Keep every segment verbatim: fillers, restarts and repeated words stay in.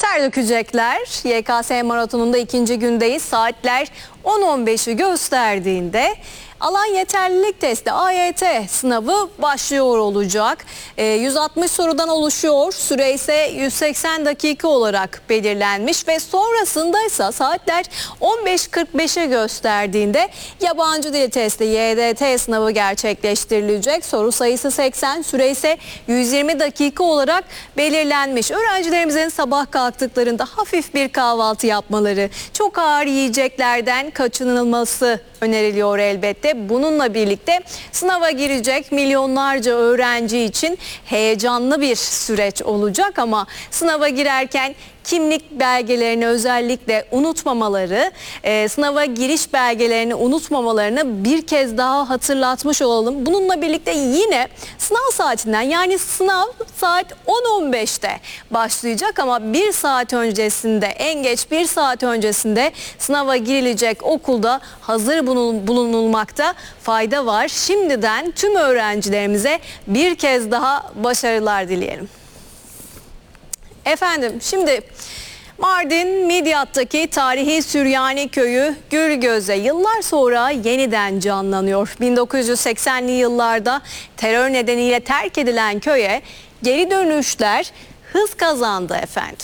Ter dökecekler. Y K S maratonunda ikinci gündeyiz. Saatler on on beşi gösterdiğinde alan yeterlilik testi A Y T sınavı başlıyor olacak. E, yüz altmış sorudan oluşuyor. Süre ise yüz seksen dakika olarak belirlenmiş ve sonrasında ise saatler on beş kırk beşe gösterdiğinde yabancı dil testi Y D T sınavı gerçekleştirilecek. Soru sayısı seksen, süre ise yüz yirmi dakika olarak belirlenmiş. Öğrencilerimizin sabah kalktıklarında hafif bir kahvaltı yapmaları, çok ağır yiyeceklerden kaçınılması öneriliyor elbette. Bununla birlikte sınava girecek milyonlarca öğrenci için heyecanlı bir süreç olacak ama sınava girerken kimlik belgelerini özellikle unutmamaları, e, sınava giriş belgelerini unutmamalarını bir kez daha hatırlatmış olalım. Bununla birlikte yine sınav saatinden, yani sınav saat on on beşte başlayacak ama bir saat öncesinde, en geç bir saat öncesinde sınava girilecek okulda hazır bulunulmakta fayda var. Şimdiden tüm öğrencilerimize bir kez daha başarılar dileyelim. Efendim, şimdi Mardin Midyat'taki tarihi Süryani Köyü Gülgöz'e yıllar sonra yeniden canlanıyor. bin dokuz yüz seksenli yıllarda terör nedeniyle terk edilen köye geri dönüşler hız kazandı efendim.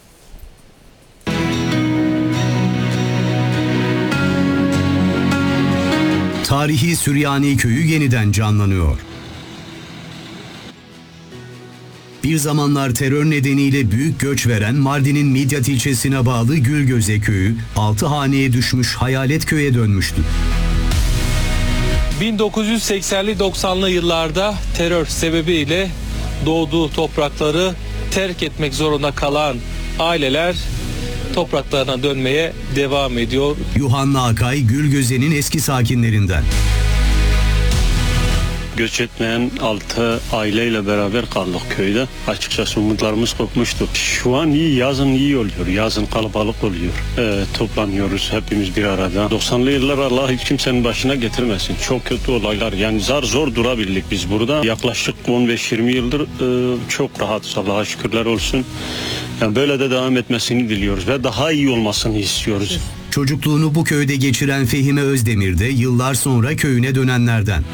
Tarihi Süryani Köyü yeniden canlanıyor. Bir zamanlar terör nedeniyle büyük göç veren Mardin'in Midyat ilçesine bağlı Gülgöze Köyü, altı haneye düşmüş hayalet köye dönmüştü. bin dokuz yüz seksenli doksanlı yıllarda terör sebebiyle doğduğu toprakları terk etmek zorunda kalan aileler topraklarına dönmeye devam ediyor. Yuhanna Akay, Gülgöze'nin eski sakinlerinden. Göç etmeyen altı aileyle beraber kaldık köyde. Açıkçası umutlarımız kopmuştu. Şu an iyi, yazın iyi oluyor. Yazın kalabalık oluyor. Ee, toplanıyoruz hepimiz bir arada. doksanlı yıllar Allah hiç kimsenin başına getirmesin. Çok kötü olaylar. Yani zar zor durabildik biz burada. Yaklaşık on beş yirmi yıldır e, çok rahatız. Allah'a şükürler olsun. Yani böyle de devam etmesini diliyoruz ve daha iyi olmasını istiyoruz. Çocukluğunu bu köyde geçiren Fehime Özdemir de yıllar sonra köyüne dönenlerden.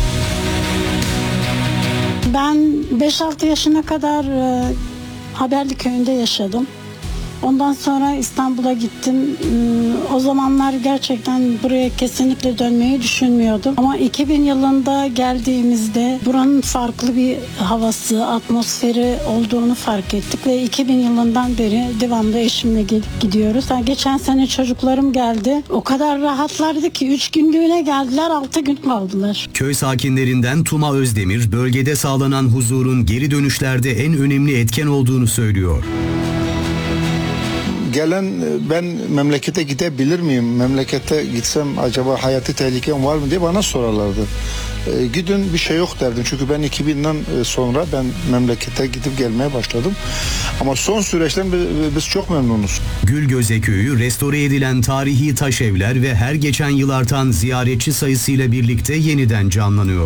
Ben beş altı yaşına kadar e, Haberli köyünde yaşadım. Ondan sonra İstanbul'a gittim. E, o zamanlar gerçekten buraya kesinlikle dönmeyi düşünmüyordum. Ama iki bin yılında geldiğimizde buranın farklı bir havası, atmosferi olduğunu fark ettik. Ve iki bin yılından beri devamlı eşimle gidiyoruz. Yani geçen sene çocuklarım geldi. O kadar rahatlardı ki üç günlüğüne geldiler, altı gün kaldılar. Köy sakinlerinden Tuma Özdemir, bölgede sağlanan huzurun geri dönüşlerde en önemli etken olduğunu söylüyor. Gelen ben memlekete gidebilir miyim? Memlekete gitsem acaba hayati tehlikem var mı diye bana sorarlardı. E, gidin bir şey yok derdim. Çünkü ben iki binden sonra ben memlekete gidip gelmeye başladım. Ama son süreçten biz çok memnunuz. Gülgöze Köyü restore edilen tarihi taş evler ve her geçen yıl artan ziyaretçi sayısıyla birlikte yeniden canlanıyor.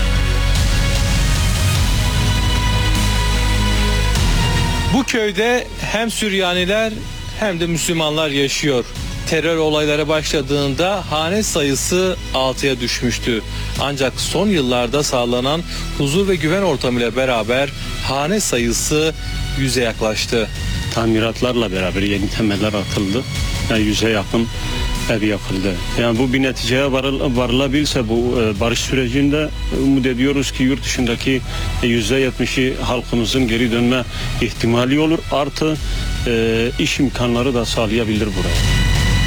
Bu köyde hem Süryaniler hem de Müslümanlar yaşıyor. Terör olayları başladığında hane sayısı altıya düşmüştü. Ancak son yıllarda sağlanan huzur ve güven ortamıyla beraber hane sayısı yüze yaklaştı. Tamiratlarla beraber yeni temeller atıldı. Yani yüze yakın ev yapıldı. Yani bu bir neticeye varıl, varılabilse bu e, barış sürecinde umut ediyoruz ki yurt dışındaki yüzde yetmişi halkımızın geri dönme ihtimali olur. Artı e, iş imkanları da sağlayabilir buraya.